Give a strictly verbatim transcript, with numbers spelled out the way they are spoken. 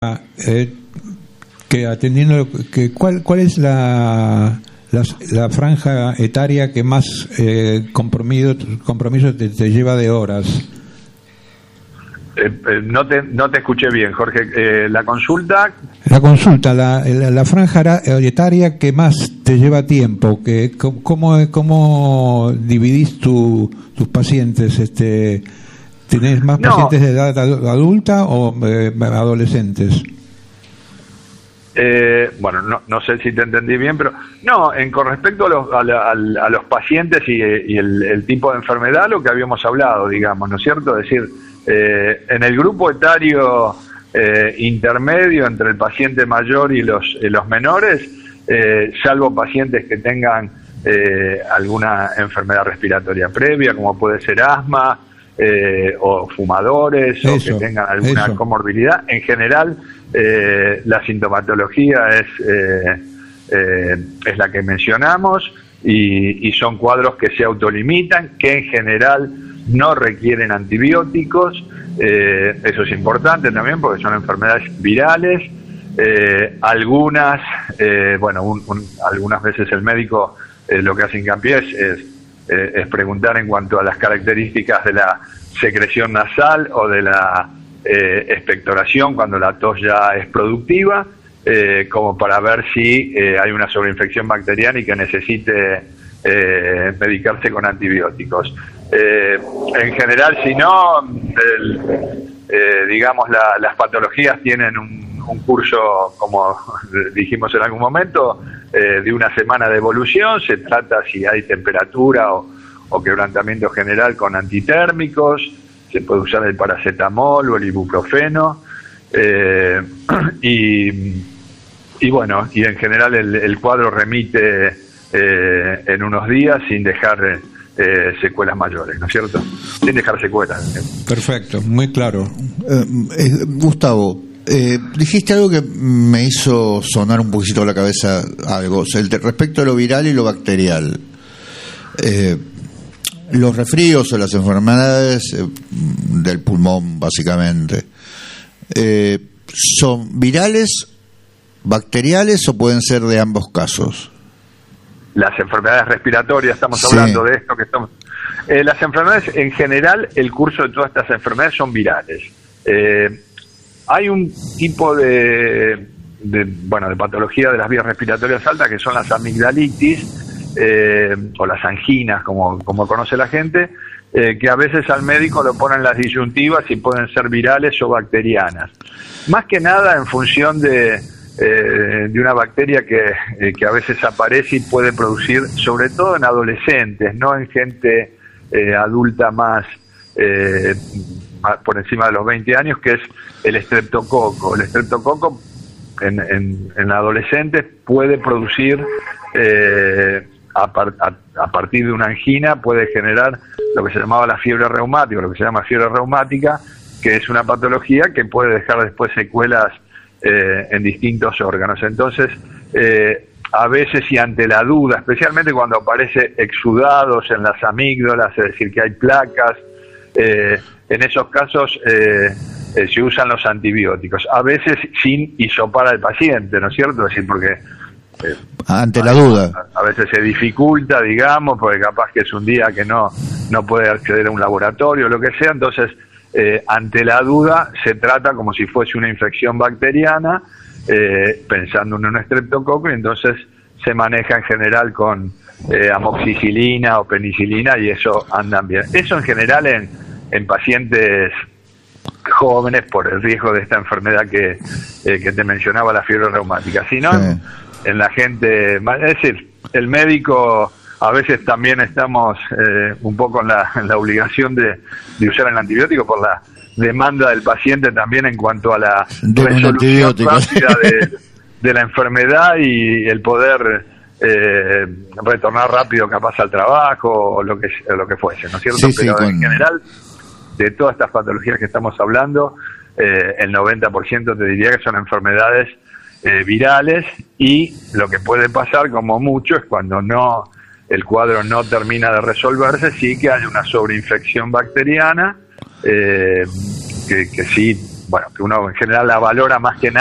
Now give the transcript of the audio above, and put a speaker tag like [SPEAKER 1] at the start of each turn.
[SPEAKER 1] eh, que atendiendo que cuál cuál es la la, la franja etaria que más eh, compromiso compromiso te, te lleva de horas.
[SPEAKER 2] Eh, eh, no te no te escuché bien, Jorge. Eh, la consulta.
[SPEAKER 1] La consulta, la, la, la franja etaria que más te lleva tiempo, que cómo cómo dividís tu, tus pacientes, este, ¿tenés más no. pacientes de edad adulta o eh, adolescentes?
[SPEAKER 2] Eh, bueno, no, no sé si te entendí bien, pero no, en con respecto a los, a, la, a los pacientes y, y el, el tipo de enfermedad, lo que habíamos hablado, digamos, ¿no es cierto? Es decir, eh, en el grupo etario eh, intermedio entre el paciente mayor y los, y los menores, eh, salvo pacientes que tengan eh, alguna enfermedad respiratoria previa, como puede ser asma, eh, o fumadores, eso, o que tengan alguna eso. comorbilidad, en general Eh, la sintomatología es eh, eh, es la que mencionamos y, y son cuadros que se autolimitan, que en general no requieren antibióticos. Eh, eso es importante también porque son enfermedades virales. Eh, algunas, eh, bueno, un, un, algunas veces el médico eh, lo que hace hincapié es, es, eh, es preguntar en cuanto a las características de la secreción nasal o de la Eh, expectoración cuando la tos ya es productiva, eh, como para ver si eh, hay una sobreinfección bacteriana y que necesite eh, medicarse con antibióticos. Eh, en general, si no, el, eh, digamos, la, las patologías tienen un, un curso, como dijimos en algún momento, eh, de una semana de evolución. Se trata si hay temperatura o, o quebrantamiento general con antitérmicos. Se puede usar el paracetamol o el ibuprofeno, eh, y, y bueno, y en general el, el cuadro remite eh, en unos días sin dejar eh, secuelas mayores, ¿no es cierto? Sin dejar secuelas.
[SPEAKER 1] Perfecto, muy claro.
[SPEAKER 3] Eh, eh, Gustavo, eh, dijiste algo que me hizo sonar un poquito la cabeza algo, o sea, el, respecto a lo viral y lo bacterial. Eh, Los resfríos o las enfermedades eh, del pulmón, básicamente, eh, ¿son virales, bacteriales o pueden ser de ambos casos?
[SPEAKER 2] Las enfermedades respiratorias, estamos sí. hablando de esto que estamos... Eh, las enfermedades, en general, el curso de todas estas enfermedades son virales. Eh, hay un tipo de, de, bueno, de patología de las vías respiratorias altas que son las amigdalitis, Eh, o las anginas, como, como conoce la gente, eh, que a veces al médico lo ponen las disyuntivas y pueden ser virales o bacterianas. Más que nada en función de, eh, de una bacteria que, eh, que a veces aparece y puede producir, sobre todo en adolescentes, no en gente eh, adulta más, eh, más por encima de los veinte años, que es el estreptococo. El estreptococo en, en, en adolescentes puede producir... Eh, A, par, a, a partir de una angina puede generar lo que se llamaba la fiebre reumática, lo que se llama fiebre reumática, que es una patología que puede dejar después secuelas eh, en distintos órganos. Entonces, eh, a veces y ante la duda, especialmente cuando aparece exudados en las amígdalas, es decir, que hay placas, eh, en esos casos eh, eh, se usan los antibióticos, a veces sin hisopar al paciente, ¿no es cierto? Es decir, porque
[SPEAKER 3] Eh, ante la duda
[SPEAKER 2] a, a veces se dificulta, digamos, porque capaz que es un día que no no puede acceder a un laboratorio o lo que sea. Entonces eh, ante la duda se trata como si fuese una infección bacteriana, eh, pensando en un estreptococo, y entonces se maneja en general con eh, amoxicilina o penicilina, y eso andan bien. Eso en general en, en pacientes jóvenes por el riesgo de esta enfermedad que, eh, que te mencionaba, la fiebre reumática. Si no, sí. en la gente, es decir, el médico a veces también estamos eh, un poco en la, en la obligación de, de usar el antibiótico por la demanda del paciente también en cuanto a la
[SPEAKER 3] de
[SPEAKER 2] resolución rápida de, de la enfermedad y el poder eh, retornar rápido capaz al trabajo o lo que, o lo que fuese, ¿no es cierto?
[SPEAKER 3] Sí,
[SPEAKER 2] Pero
[SPEAKER 3] sí,
[SPEAKER 2] en
[SPEAKER 3] con...
[SPEAKER 2] general, de todas estas patologías que estamos hablando, eh, el noventa por ciento te diría que son enfermedades Eh, virales, y lo que puede pasar como mucho es cuando no el cuadro no termina de resolverse, sí que hay una sobreinfección bacteriana, eh, que, que sí bueno, que uno en general la valora más que nada